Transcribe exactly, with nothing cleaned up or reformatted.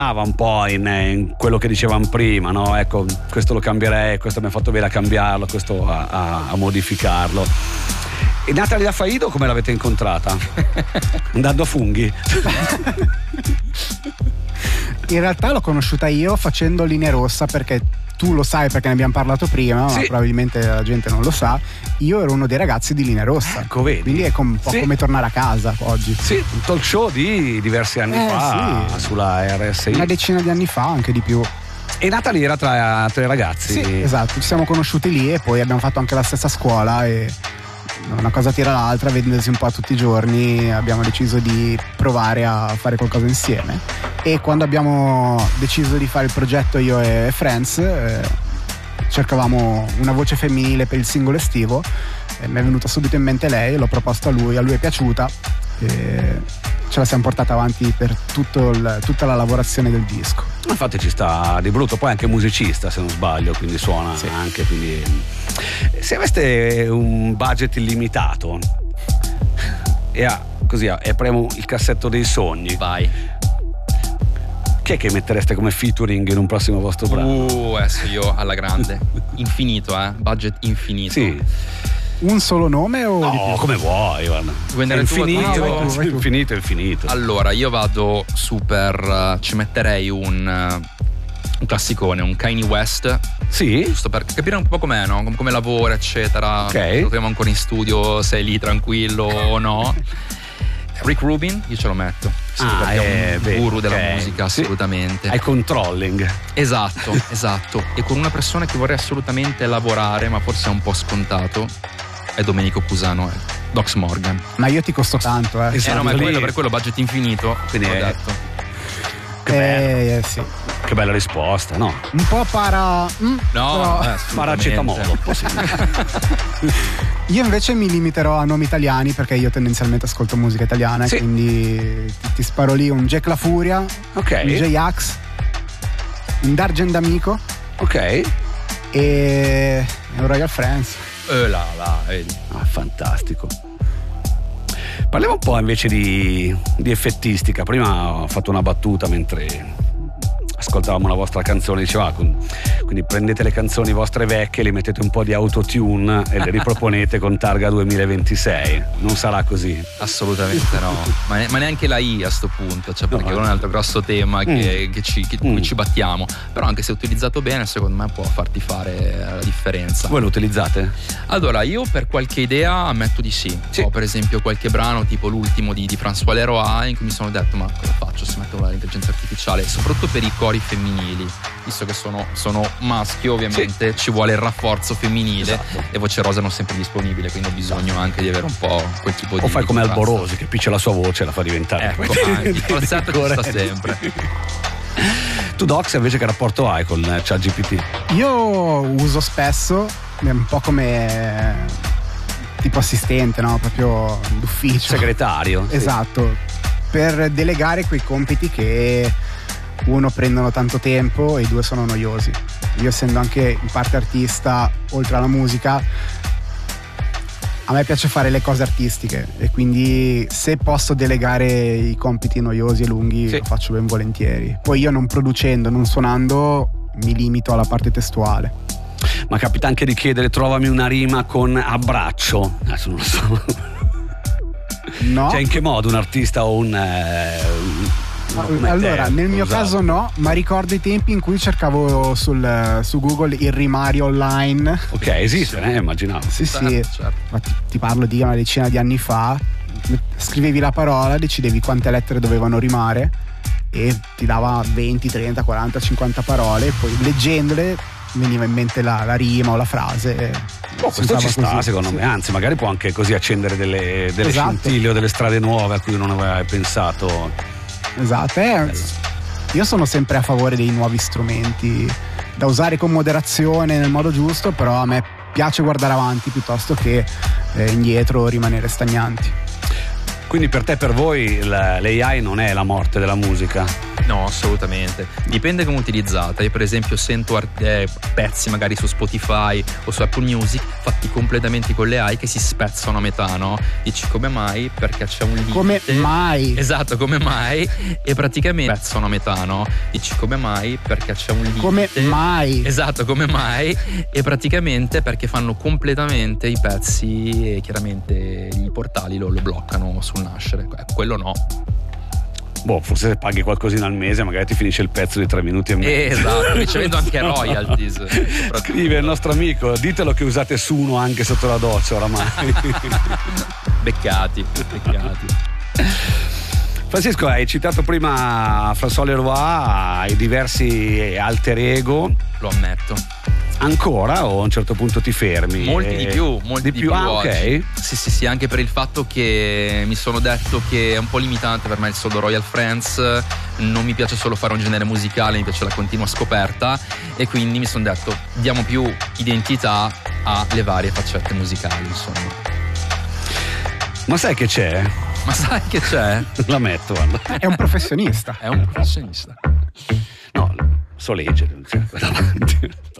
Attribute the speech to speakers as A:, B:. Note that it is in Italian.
A: un po' in, in quello che dicevamo prima, no? Ecco, questo lo cambierei, questo mi ha fatto bene a cambiarlo, questo a, a, a modificarlo. E Natalia Faido come l'avete incontrata? Andando a funghi?
B: In realtà l'ho conosciuta io facendo Linea Rossa, perché tu lo sai perché ne abbiamo parlato prima, sì. Ma probabilmente la gente non lo sa. Io ero uno dei ragazzi di Linea Rossa,
A: ecco, vedi.
B: Quindi è un po' sì. come tornare a casa oggi.
A: Sì, un talk show di diversi anni eh, fa sì. sulla R S I.
B: Una decina di anni fa, anche di più.
A: E Natalia era tra, tra i ragazzi?
B: Sì, esatto, ci siamo conosciuti lì e poi abbiamo fatto anche la stessa scuola e una cosa tira l'altra, vedendosi un po' tutti i giorni abbiamo deciso di provare a fare qualcosa insieme. E quando abbiamo deciso di fare il progetto io e Friends eh, cercavamo una voce femminile per il singolo estivo e mi è venuta subito in mente lei, l'ho proposto a lui, a lui è piaciuta e ce la siamo portata avanti per tutto il, tutta la lavorazione del disco.
A: Infatti ci sta di brutto, poi anche musicista se non sbaglio, quindi suona sì. anche, quindi se aveste un budget illimitato e a, così a, e premo il cassetto dei sogni,
C: vai,
A: chi è che mettereste come featuring in un prossimo vostro brano?
C: Uh, adesso io alla grande infinito, eh budget infinito.
A: Sì.
B: Un solo nome o
A: no, come vuoi, guarda.
C: Vuoi andare tu?
A: Infinito,
C: tu,
A: vai tu, vai tu. infinito, infinito.
C: Allora, io vado super, ci metterei un, un classicone, un Kanye West.
A: Sì.
C: Giusto per capire un po' com'è, no? Come, come lavora, eccetera.
A: Ok.
C: Lo troviamo ancora in studio, sei lì tranquillo o no. Rick Rubin, io ce lo metto. Sì,
A: ah,
C: è un
A: beh,
C: guru della
A: okay.
C: musica, assolutamente.
A: Hai controlling.
C: Esatto, esatto. E con una persona che vorrei assolutamente lavorare, ma forse è un po' scontato, è Domenico Cusano, è Dox Morgan.
B: Ma io ti costo tanto, eh.
C: Eh no, ma è quello, per quello budget infinito.
A: Quindi
C: ho
A: è...
C: detto.
A: Che bello.
B: Eh, sì.
A: Che bella risposta, no?
B: Un po' para... Mm,
C: no,
B: però...
C: eh,
A: paracetamolo.
B: Io invece mi limiterò a nomi italiani perché io tendenzialmente ascolto musica italiana, sì. Quindi ti, ti sparo lì un Jack La Furia,
A: ok,
B: un J-Ax, un D'Argent D'Amico,
A: ok,
B: e un Royal Friends.
C: Eh là là, vedi.
A: Ah, fantastico. Parliamo un po' invece di, di effettistica. Prima ho fatto una battuta mentre ascoltavamo la vostra canzone, diceva ah, quindi prendete le canzoni vostre vecchie, le mettete un po' di autotune e le riproponete con targa duemilaventisei. Non sarà così?
C: Assolutamente no, ma, ne, ma neanche la I a sto punto, cioè, perché no, è un altro grosso tema che, mm. che ci, che, mm. cui ci battiamo, però anche se utilizzato bene secondo me può farti fare la differenza.
A: Voi lo utilizzate?
C: Allora io per qualche idea ammetto di sì, sì. Ho per esempio qualche brano tipo l'ultimo di, di François Leroy in cui mi sono detto ma cosa faccio se metto l'intelligenza artificiale, soprattutto per i cori femminili, visto che sono, sono maschio ovviamente, sì. Ci vuole il rafforzo femminile, esatto. Le voci rosa non sempre disponibili, quindi ho bisogno anche di avere un po' quel tipo di...
A: O fai come Alborosi che piccia la sua voce e la fa diventare,
C: ecco, anche il falsetto ci sta sempre.
A: Tu Dox invece che rapporto hai con ChatGPT?
B: Io uso spesso, è un po' come tipo assistente, no? Proprio d'ufficio,
A: segretario,
B: esatto, sì. Per delegare quei compiti che uno prendono tanto tempo e due sono noiosi. Io essendo anche in parte artista oltre alla musica, a me piace fare le cose artistiche e quindi se posso delegare i compiti noiosi e lunghi, sì, lo faccio ben volentieri. Poi io non producendo, non suonando, mi limito alla parte testuale.
A: Ma capita anche di chiedere trovami una rima con abbraccio? Adesso non lo so.
B: No.
A: Cioè in che modo un artista o un... Eh,
B: allora,
A: te,
B: nel mio
A: usato.
B: caso no, ma ricordo i tempi in cui cercavo sul, su Google il rimario online.
A: Ok, esiste, eh, immaginavo.
B: Sì,
C: certo,
B: sì,
C: certo.
B: Ma ti, ti parlo di una decina di anni fa. Scrivevi la parola, decidevi quante lettere dovevano rimare e ti dava venti, trenta, quaranta, cinquanta parole e poi leggendole veniva in mente la, la rima o la frase.
A: Oh, questo ci sta, così, secondo
B: sì.
A: me, anzi magari può anche così accendere delle, delle
B: esatto.
A: scintille o delle strade nuove a cui non avevi pensato.
B: Esatto, eh, io sono sempre a favore dei nuovi strumenti da usare con moderazione nel modo giusto, però a me piace guardare avanti piuttosto che eh, indietro rimanere stagnanti.
A: Quindi per te, per voi l'A I non è la morte della musica?
C: No, assolutamente. Dipende come utilizzata. Io per esempio sento art- eh, pezzi magari su Spotify o su Apple Music fatti completamente con le A I che si spezzano a metà, no? Dici come mai? Perché c'è un limite.
B: Come mai?
C: Esatto, come mai? E praticamente spezzano a metà, no? Dici come mai? Perché c'è un limite.
B: Come mai?
C: Esatto, come mai? E praticamente perché fanno completamente i pezzi e chiaramente i portali lo, lo bloccano sul nascere. Quello no.
A: Boh, forse se paghi qualcosina al mese magari ti finisce il pezzo di tre minuti e mezzo.
C: Esatto, ricevendo anche royalties.
A: Scrive il nostro amico, ditelo che usate Suno anche sotto la doccia oramai.
C: Beccati, beccati.
A: Francisco, hai citato prima François Leroy, i diversi alter ego.
C: Lo ammetto.
A: Ancora o a un certo punto ti fermi?
C: Molti di più, molti
A: di,
C: di
A: più.
C: più
A: Ah,
C: oggi.
A: ok.
C: Sì, sì, sì, anche per il fatto che mi sono detto che è un po' limitante per me il solo Royal Friends, non mi piace solo fare un genere musicale, mi piace la continua scoperta e quindi mi sono detto diamo più identità alle varie faccette musicali, insomma.
A: Ma sai che c'è?
C: Ma sai che c'è?
A: La metto, guarda.
B: È un professionista.
C: È un professionista.
A: No, so leggere, non c'è qua davanti.